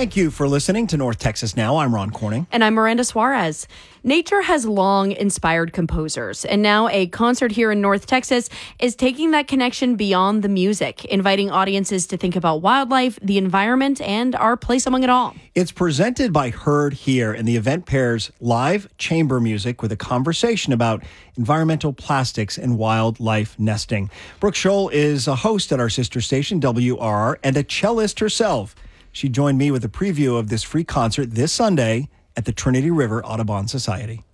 Thank you for listening to North Texas Now. I'm Ron Corning. And I'm Miranda Suarez. Nature has long inspired composers, and now a concert here in North Texas is taking that connection beyond the music, inviting audiences to think about wildlife, the environment, and our place among it all. It's presented by Heard Here, and the event pairs live chamber music with a conversation about environmental plastics and wildlife nesting. Brooke Scholl is a host at our sister station, WRR, and a cellist herself. She joined me with a preview of this free concert this Sunday at the Trinity River Audubon Society.